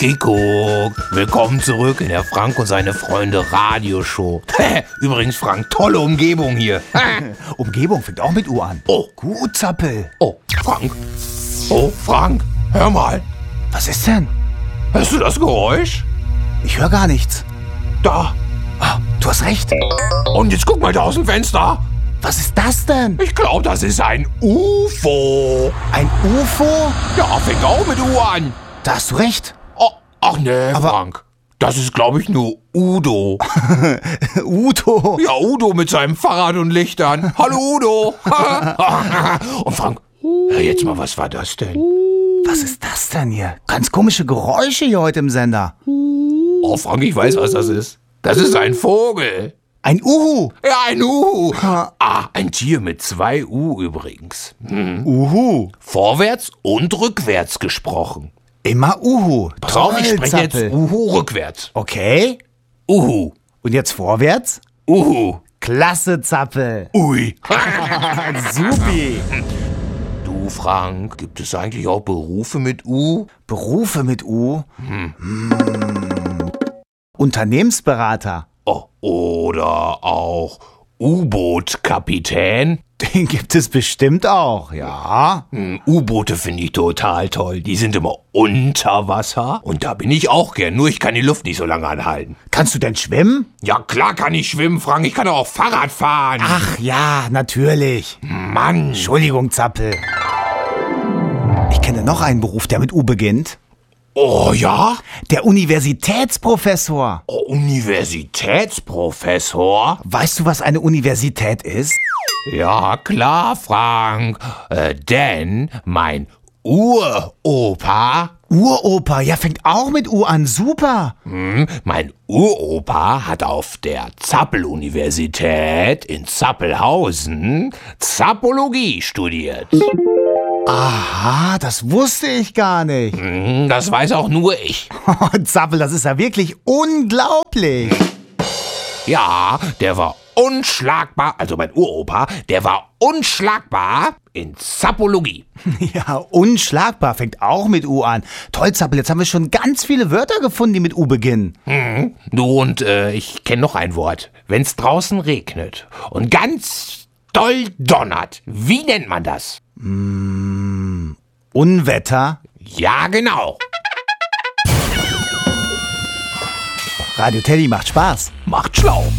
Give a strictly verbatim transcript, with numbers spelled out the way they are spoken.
Kiko, willkommen zurück in der Frank und seine Freunde Radioshow. Übrigens, Frank, tolle Umgebung hier. Umgebung fängt auch mit U an. Oh. Gut, Zappel. Oh, Frank. Oh, Frank, hör mal. Was ist denn? Hörst du das Geräusch? Ich höre gar nichts. Da. Ah, du hast recht. Und jetzt guck mal da aus dem Fenster. Was ist das denn? Ich glaube, das ist ein U F O. Ein U F O? Ja, fängt auch mit U an. Da hast du recht. Oh, ach nee, Aber- Frank. Das ist, glaube ich, nur Udo. Udo. Ja, Udo mit seinem Fahrrad und Lichtern. Hallo, Udo. Und Frank, hör jetzt mal, was war das denn? Was ist das denn hier? Ganz komische Geräusche hier heute im Sender. Oh, Frank, ich weiß, was das ist. Das ist ein Vogel. Ein Uhu. Ja, ein Uhu. Ah, ein Tier mit zwei U übrigens. Hm. Uhu. Vorwärts und rückwärts gesprochen. Immer Uhu. Pass auf, ich Toll, spreche jetzt Zappel. Uhu rückwärts. Okay. Uhu. Und jetzt vorwärts? Uhu. Klasse, Zappel. Ui. Supi. Du, Frank, gibt es eigentlich auch Berufe mit U? Berufe mit U? Hm. Hm. Unternehmensberater. Oh, oder auch U-Boot-Kapitän? Den gibt es bestimmt auch, ja. Hm, U-Boote finde ich total toll. Die sind immer unter Wasser. Und da bin ich auch gern, nur ich kann die Luft nicht so lange anhalten. Kannst du denn schwimmen? Ja, klar kann ich schwimmen, Frank. Ich kann auch Fahrrad fahren. Ach ja, natürlich. Mann. Entschuldigung, Zappel. Ich kenne noch einen Beruf, der mit U beginnt. Oh ja? Der Universitätsprofessor. Oh, Universitätsprofessor? Weißt du, was eine Universität ist? Ja, klar, Frank. Äh, denn mein Uropa, Uropa, ja, fängt auch mit U an. Super. hm, mein Uropa hat auf der Zappel-Universität in Zappelhausen Zappologie studiert. Aha, das wusste ich gar nicht. Hm, das weiß auch nur ich. Zappel, das ist ja wirklich unglaublich. Ja, der war unschlagbar, also mein Uropa, der war unschlagbar in Zappologie. Ja, unschlagbar, fängt auch mit U an. Toll, Zappel, jetzt haben wir schon ganz viele Wörter gefunden, die mit U beginnen. Hm, du und äh, ich kenne noch ein Wort. Wenn's draußen regnet und ganz doll donnert, wie nennt man das? Mm, Unwetter. Ja, genau. Radio Teddy macht Spaß. Macht schlau.